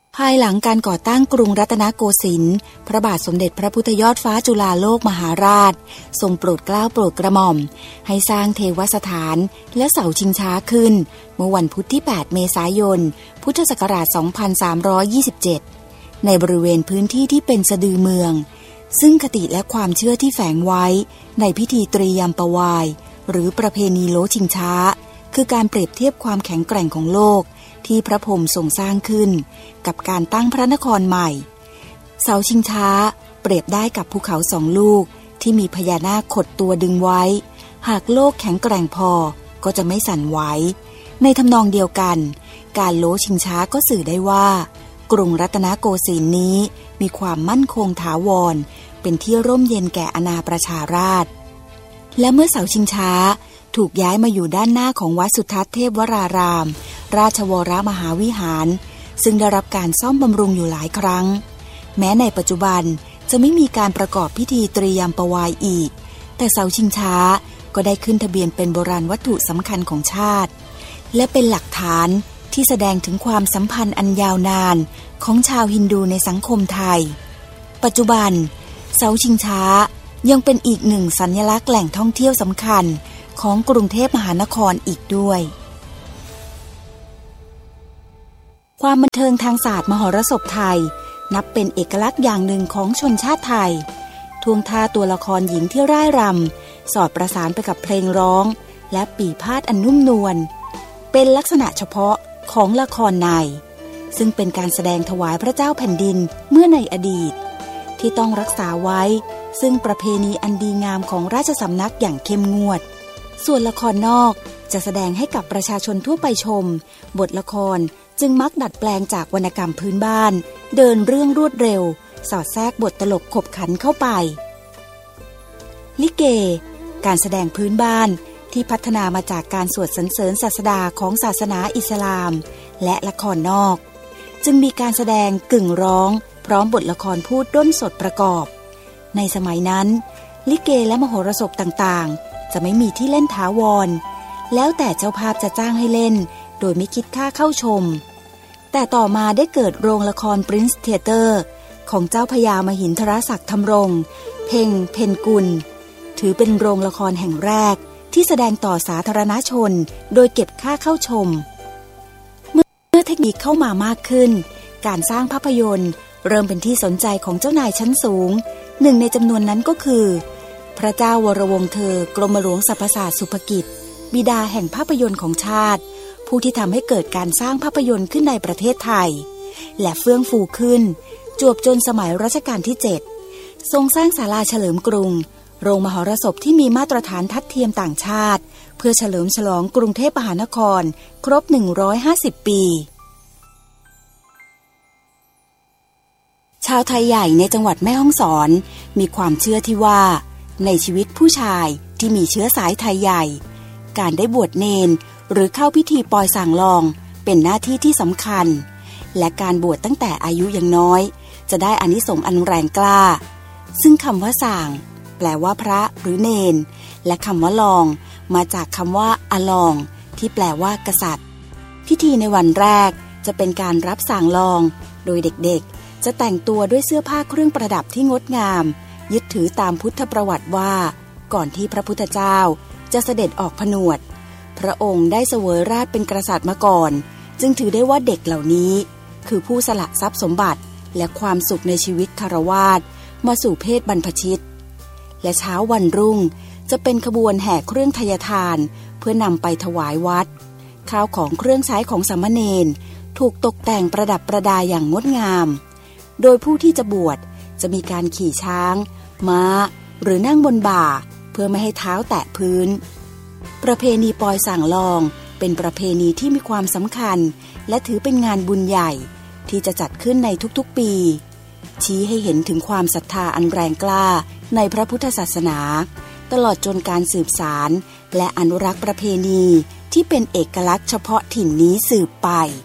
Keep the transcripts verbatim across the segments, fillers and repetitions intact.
ภายหลังการก่อตั้งกรุงรัตนโกสินทร์พระบาทสมเด็จพระพุทธยอดฟ้าจุฬาโลกมหาราชทรงโปรดเกล้าโปรดกระหม่อมให้สร้างเทวสถานและเสาชิงช้าขึ้นเมื่อวันพุธที่แปดเมษายนพุทธศักราชสองพันสามร้อยยี่สิบเจ็ดในบริเวณพื้นที่ที่เป็นสะดือเมืองซึ่งคติและความเชื่อที่แฝงไว้ในพิธีตรียามปวายหรือประเพณีโลชิงช้าคือการเปรียบเทียบความแข็งแกร่งของโลกที่พระพรหมทรงสร้างขึ้นกับการตั้งพระนครใหม่เสาชิงช้าเปรียบได้กับภูเขาสองลูกที่มีพญานาคขดตัวดึงไว้หากโลกแข็งแกร่งพอก็จะไม่สั่นไหวในทำนองเดียวกันการโลชิงช้าก็สื่อได้ว่ากรุงรัตนโกสินทร์นี้มีความมั่นคงถาวรเป็นที่ร่มเย็นแก่อาณาประชาราษฎร์และเมื่อเสาชิงช้าถูกย้ายมาอยู่ด้านหน้าของวัดสุทัศน์เทพวรารามราชวรมหาวิหารซึ่งได้รับการซ่อมบำรุงอยู่หลายครั้งแม้ในปัจจุบันจะไม่มีการประกอบพิธีตรียามปวายอีกแต่เสาชิงช้าก็ได้ขึ้นทะเบียนเป็นโบราณวัตถุสำคัญของชาติและเป็นหลักฐานที่แสดงถึงความสัมพันธ์อันยาวนานของชาวฮินดูในสังคมไทยปัจจุบันเสาชิงช้ายังเป็นอีกหนึ่งสัญลักษณ์แหล่งท่องเที่ยวสำคัญของกรุงเทพมหานครอีกด้วยความบันเทิงทางศาสตร์มหรสพไทยนับเป็นเอกลักษณ์อย่างหนึ่งของชนชาติไทยท่วงท่าตัวละครหญิงที่ร่ายรำสอดประสานไปกับเพลงร้องและปีพาทย์อันนุ่มนวลเป็นลักษณะเฉพาะของละครในซึ่งเป็นการแสดงถวายพระเจ้าแผ่นดินเมื่อในอดีตที่ต้องรักษาไว้ซึ่งประเพณีอันดีงามของราชสำนักอย่างเข้มงวดส่วนละครนอกจะแสดงให้กับประชาชนทั่วไปชมบทละครจึงมักดัดแปลงจากวรรณกรรมพื้นบ้านเดินเรื่องรวดเร็วสอดแทรกบทตลกขบขันเข้าไปลิเกการแสดงพื้นบ้านที่พัฒนามาจากการสวดสรรเสริญศาสดาของศาสนาอิสลามและละครนอกจึงมีการแสดงกึ่งร้องพร้อมบทละครพูดด้นสดประกอบในสมัยนั้นลิเกและมโหรสพต่างๆจะไม่มีที่เล่นถาวรแล้วแต่เจ้าภาพจะจ้างให้เล่นโดยไม่คิดค่าเข้าชมแต่ต่อมาได้เกิดโรงละคร Prince Theater ของเจ้าพญามหินทรศักดิ์ธำรงเพ่งเพ็ญกุลถือเป็นโรงละครแห่งแรกที่แสดงต่อสาธารณชนโดยเก็บค่าเข้าชมเมื่อเมื่อเทคนิคเข้ามามากขึ้นการสร้างภาพยนตร์เริ่มเป็นที่สนใจของเจ้านายชั้นสูงหนึ่งในจำนวนนั้นก็คือพระเจ้าวรวงศ์เธอกรมหลวงสรรพศาสตร์สุภกิจบิดาแห่งภาพยนตร์ของชาติผู้ที่ทำให้เกิดการสร้างภาพยนตร์ขึ้นในประเทศไทยและเฟื่องฟูขึ้นจวบจนสมัยรัชกาลที่เจ็ดทรงสร้างศาลาเฉลิมกรุงโรงมหรสพที่มีมาตรฐานทัดเทียมต่างชาติเพื่อเฉลิมฉลองกรุงเทพมหานครครบหนึ่งร้อยห้าสิบปีชาวไทยใหญ่ในจังหวัดแม่ฮ่องสอนมีความเชื่อที่ว่าในชีวิตผู้ชายที่มีเชื้อสายไทยใหญ่การได้บวชเณรหรือเข้าพิธีปอยส่างลองเป็นหน้าที่ที่สำคัญและการบวชตั้งแต่อายุยังน้อยจะได้อานิสงส์อันแรงกล้าซึ่งคำว่าส่างแปลว่าพระหรือเณรและคำว่าลองมาจากคำว่าอลองที่แปลว่ากษัตริย์พิธีในวันแรกจะเป็นการรับส่างลองโดยเด็กๆจะแต่งตัวด้วยเสื้อผ้าเครื่องประดับที่งดงามยึดถือตามพุทธประวัติว่าก่อนที่พระพุทธเจ้าจะเสด็จออกผนวดพระองค์ได้เสวยราชเป็นกษัตริย์มาก่อนจึงถือได้ว่าเด็กเหล่านี้คือผู้สละทรัพย์สมบัติและความสุขในชีวิตคฤหัสถ์มาสู่เพศบรรพชิตและเช้าวันรุ่งจะเป็นขบวนแห่เครื่องทยทานเพื่อนำไปถวายวัดข้าวของเครื่องใช้ของสามเณรถูกตกแต่งประดับประดาอย่างงดงามโดยผู้ที่จะบวชจะมีการขี่ช้างม้าหรือนั่งบนบ่าเพื่อไม่ให้เท้าแตะพื้นประเพณีปอยส่างลองเป็นประเพณีที่มีความสำคัญและถือเป็นงานบุญใหญ่ที่จะจัดขึ้นในทุกๆปีชี้ให้เห็นถึงความศรัทธาอันแรงกล้าในพระพุทธศาสนาตลอดจนการสืบสานและอนุรักษ์ประเพณีที่เป็นเอกลักษณ์เฉพาะถิ่นนี้สืบไป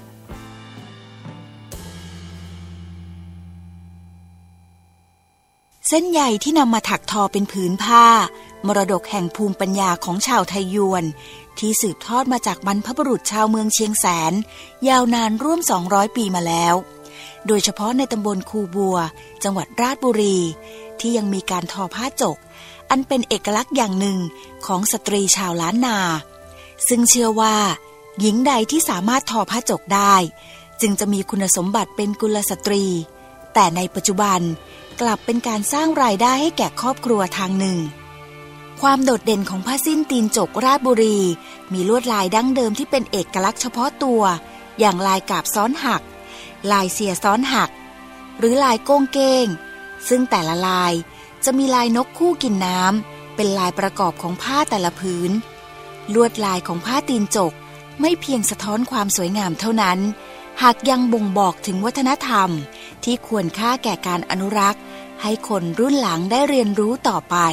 เส้นใยที่นำมาถักทอเป็นผืนผ้ามรดกแห่งภูมิปัญญาของชาวไทยยวนที่สืบทอดมาจากบรรพบุรุษชาวเมืองเชียงแสนยาวนานร่วมสองร้อยปีมาแล้วโดยเฉพาะในตำบลคูบัวจังหวัดราชบุรีที่ยังมีการทอผ้าจกอันเป็นเอกลักษณ์อย่างหนึ่งของสตรีชาวล้านนาซึ่งเชื่อว่าหญิงใดที่สามารถทอผ้าจกได้จึงจะมีคุณสมบัติเป็นกุลสตรีแต่ในปัจจุบันกลับเป็นการสร้างรายได้ให้แก่ครอบครัวทางหนึ่งความโดดเด่นของผ้าสิ้นตีนจกราชบุรีมีลวดลายดั้งเดิมที่เป็นเอกลักษณ์เฉพาะตัวอย่างลายกาบซ้อนหักลายเสียซ้อนหักหรือลายโก้งเก้งซึ่งแต่ละลายจะมีลายนกคู่กินน้ำเป็นลายประกอบของผ้าแต่ละผืนลวดลายของผ้าตีนจกไม่เพียงสะท้อนความสวยงามเท่านั้นหากยังบ่งบอกถึงวัฒนธรรมที่ควรค่าแก่การอนุรักษ์ให้คนรุ่นหลังได้เรียนรู้ต่อไป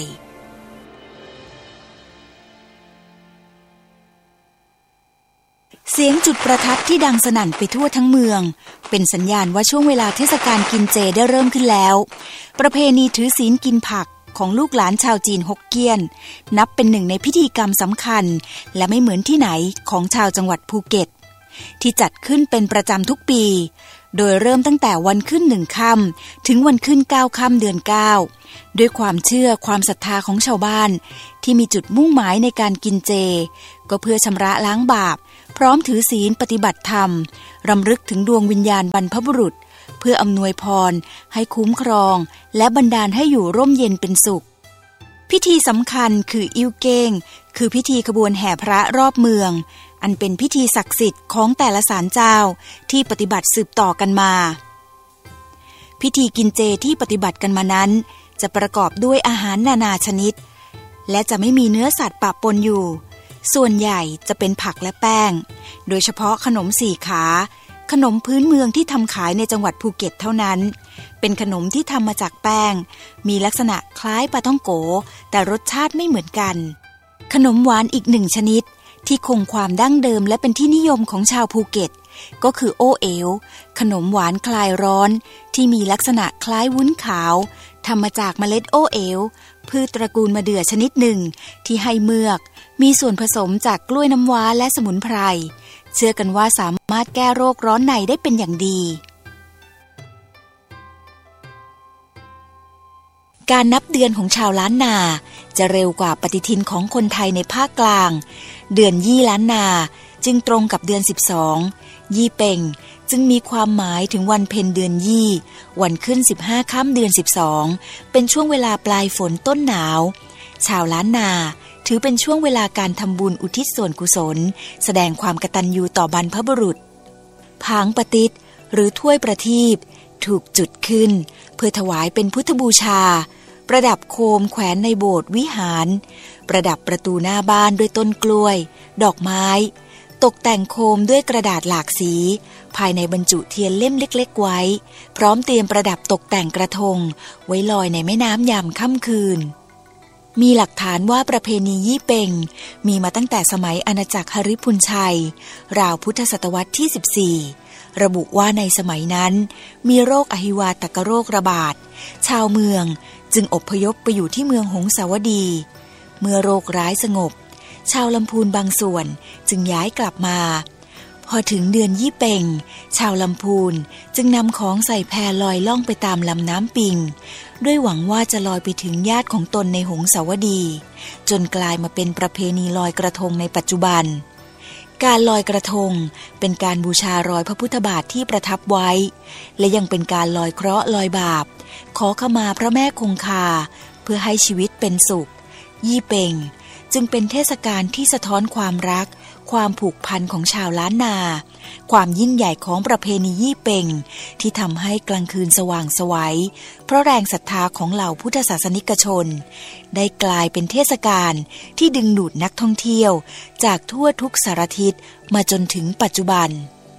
เสียงจุดประทัดที่ดังสนั่นไปทั่วทั้งเมืองเป็นสัญญาณว่าช่วงเวลาเทศกาลกินเจได้เริ่มขึ้นแล้วประเพณีถือศีลกินผักของลูกหลานชาวจีนฮกเกี้ยนนับเป็นหนึ่งในพิธีกรรมสำคัญและไม่เหมือนที่ไหนของชาวจังหวัดภูเก็ตที่จัดขึ้นเป็นประจำทุกปีโดยเริ่มตั้งแต่วันขึ้นหนึ่งค่ำถึงวันขึ้นเก้าค่ำเดือนเก้าด้วยความเชื่อความศรัทธาของชาวบ้านที่มีจุดมุ่งหมายในการกินเจก็เพื่อชำระล้างบาปพร้อมถือศีลปฏิบัติธรรมรำลึกถึงดวงวิญญาณบรรพบุรุษเพื่ออำนวยพรให้คุ้มครองและบันดาลให้อยู่ร่มเย็นเป็นสุขพิธีสำคัญคืออิ่วเก้งคือพิธีขบวนแห่พระรอบเมืองอันเป็นพิธีศักดิ์สิทธิ์ของแต่ละศาลเจ้าที่ปฏิบัติสืบต่อกันมาพิธีกินเจที่ปฏิบัติกันมานั้นจะประกอบด้วยอาหารนานาชนิดและจะไม่มีเนื้อสัตว์ปะปนอยู่ส่วนใหญ่จะเป็นผักและแป้งโดยเฉพาะขนมสี่ขาขนมพื้นเมืองที่ทำขายในจังหวัดภูเก็ตเท่านั้นเป็นขนมที่ทำมาจากแป้งมีลักษณะคล้ายปลาท่องโกแต่รสชาติไม่เหมือนกันขนมหวานอีกหนึ่งชนิดที่คงความดั้งเดิมและเป็นที่นิยมของชาวภูเก็ตก็คือโอเอ๋วขนมหวานคลายร้อนที่มีลักษณะคล้ายวุ้นขาวทำมาจากเมล็ดโอเอ๋วพืชตระกูลมะเดื่อชนิดหนึ่งที่ให้เมือกมีส่วนผสมจากกล้วยน้ำว้าและสมุนไพรเชื่อกันว่าสามารถแก้โรคร้อนในได้เป็นอย่างดีการนับเดือนของชาวล้านนาจะเร็วกว่าปฏิทินของคนไทยในภาคกลางเดือนยี่ล้านนาจึงตรงกับเดือนสิบสองยี่เป่งจึงมีความหมายถึงวันเพ็ญเดือนยี่วันขึ้นสิบห้าค่ำเดือนสิบสองเป็นช่วงเวลาปลายฝนต้นหนาวชาวล้านนาถือเป็นช่วงเวลาการทำบุญอุทิศส่วนกุศลแสดงความกตัญญูต่อบรรพบุรุษผางปฏิษฐ์หรือถ้วยประทีปถูกจุดขึ้นเพื่อถวายเป็นพุทธบูชาประดับโคมแขวนในโบสถ์วิหารประดับประตูหน้าบ้านด้วยต้นกล้วยดอกไม้ตกแต่งโคมด้วยกระดาษหลากสีภายในบรรจุเทียนเล่มเล็กๆไว้พร้อมเตรียมประดับตกแต่งกระทงไว้ลอยในแม่น้ำยามค่ำคืนมีหลักฐานว่าประเพณียี่เป่งมีมาตั้งแต่สมัยอาณาจักรหฤพุนชัยราวพุทธศตวรรษที่สิบสี่ระบุว่าในสมัยนั้นมีโรคอหิวาตกโรคระบาดชาวเมืองจึงอพยพไปอยู่ที่เมืองหงสาวดีเมื่อโรคร้ายสงบชาวลำพูนบางส่วนจึงย้ายกลับมาพอถึงเดือนยี่เป่งชาวลำพูนจึงนำของใส่แพลอยล่องไปตามลำน้ำปิงด้วยหวังว่าจะลอยไปถึงญาติของตนในหงสาวดีจนกลายมาเป็นประเพณีลอยกระทงในปัจจุบันการลอยกระทงเป็นการบูชารอยพระพุทธบาทที่ประทับไว้และยังเป็นการลอยเคราะห์ลอยบาปขอขมาพระแม่คงคาเพื่อให้ชีวิตเป็นสุขยี่เป่งจึงเป็นเทศกาลที่สะท้อนความรักความผูกพันของชาวล้านนาความยิ่งใหญ่ของประเพณียี่เป่งที่ทำให้กลางคืนสว่างไสวเพราะแรงศรัทธาของเหล่าพุทธศาสนิกชนได้กลายเป็นเทศกาลที่ดึงดูดนักท่องเที่ยวจากทั่วทุกสารทิศมาจนถึงปัจจุบัน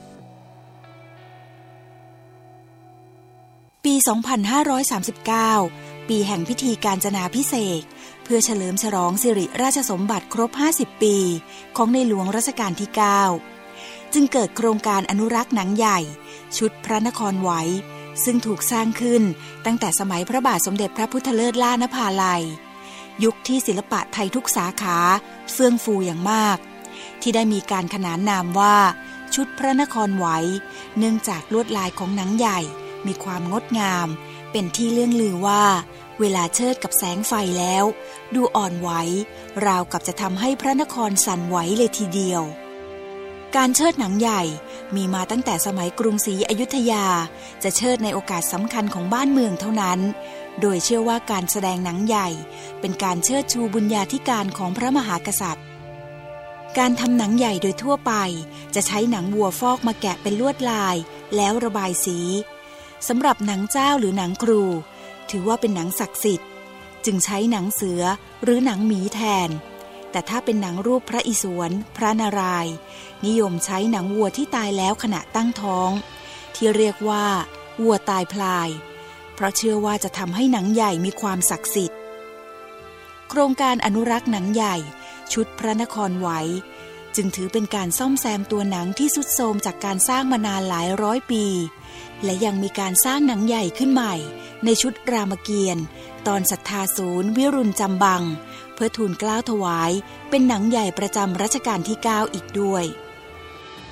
ปี สองพันห้าร้อยสามสิบเก้า ปีแห่งพิธีกาญจนาภิเษกเพื่อเฉลิมฉลองสิริราชสมบัติครบห้าสิบปีของในหลวงรัชกาลที่เก้าจึงเกิดโครงการอนุรักษ์หนังใหญ่ชุดพระนครไหวซึ่งถูกสร้างขึ้นตั้งแต่สมัยพระบาทสมเด็จพระพุทธเลิศล่านภาลัยยุคที่ศิลปะไทยทุกสาขาเฟื่องฟูอย่างมากที่ได้มีการขนานนามว่าชุดพระนครไหวเนื่องจากลวดลายของหนังใหญ่มีความงดงามเป็นที่เลื่องลือว่าเวลาเชิดกับแสงไฟแล้วดูอ่อนไหวราวกับจะทำให้พระนครสั่นไหวเลยทีเดียวการเชิดหนังใหญ่มีมาตั้งแต่สมัยกรุงศรีอยุธยาจะเชิดในโอกาสสำคัญของบ้านเมืองเท่านั้นโดยเชื่อว่าการแสดงหนังใหญ่เป็นการเชิดชูบุญญาธิการของพระมหากษัตริย์การทำหนังใหญ่โดยทั่วไปจะใช้หนังวัวฟอกมาแกะเป็นลวดลายแล้วระบายสีสำหรับหนังเจ้าหรือหนังครูถือว่าเป็นหนังศักดิ์สิทธิ์จึงใช้หนังเสือหรือหนังหมีแทนแต่ถ้าเป็นหนังรูปพระอิศวรพระนารายณ์นิยมใช้หนังวัวที่ตายแล้วขณะตั้งท้องที่เรียกว่าวัวตายพลายเพราะเชื่อว่าจะทำให้หนังใหญ่มีความศักดิ์สิทธิ์โครงการอนุรักษ์หนังใหญ่ชุดพระนครไหวจึงถือเป็นการซ่อมแซมตัวหนังที่ทรุดโทรมจากการสร้างมานานหลายร้อยปีและยังมีการสร้างหนังใหญ่ขึ้นใหม่ในชุดรามเกียรติ์ตอนศรัทธาศูนย์วิรุณจำบังเพื่อทูลเกล้าถวายเป็นหนังใหญ่ประจำรัชกาลที่เก้าอีกด้วย